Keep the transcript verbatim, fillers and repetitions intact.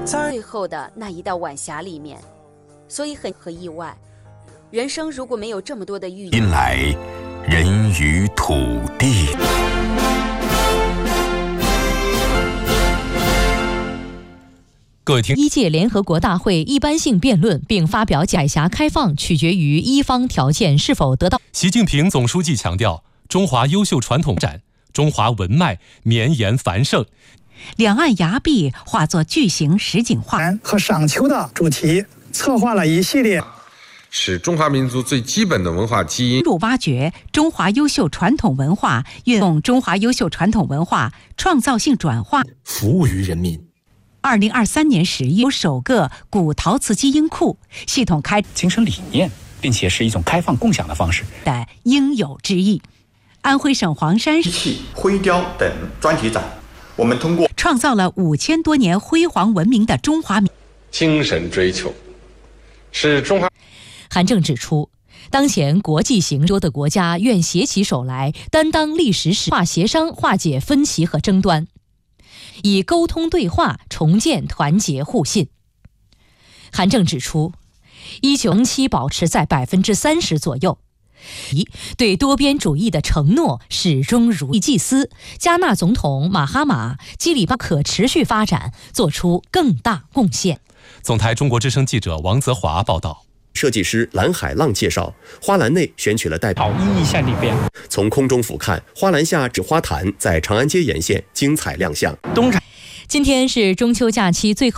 最后的那一道晚霞里面，所以很和意外。人生如果没有这么多的寓意， 因来人与土地。 各位听， 一届联合国大会一般性辩论并发表海峡开放取决于一方条件是否得到。 习近平总书记强调，中华优秀传统展，中华文脉绵延繁盛。 两岸崖壁化作巨型实景画和赏秋的主题，策划了一系列使中华民族最基本的文化基因入挖掘中华优秀传统文化，运用中华优秀传统文化创造性转化， 服务于人民。 二零二三年十月有首个古陶瓷基因库系统开精神理念，并且是一种开放共享的方式的应有之义。安徽省黄山漆器、灰雕等专题展，我们通过创造了五千多年辉煌文明的中华民精神追求，是中华。 韩正指出，当前国际形势的国家愿携起手来，担当历史使化协商，化解分歧和争端，以沟通对话重建团结互信。韩正指出，依旧长期保持在百分之三十左右。对多边主义的承诺始终如一。祭司加纳总统马哈马基里巴可持续发展做出更大贡献。 总台中国之声记者王泽华报道。 设计师蓝海浪介绍，花篮内选取了代表意义线里边， 从空中俯瞰，花篮下纸花坛在长安街沿线精彩亮相。 今天是中秋假期最后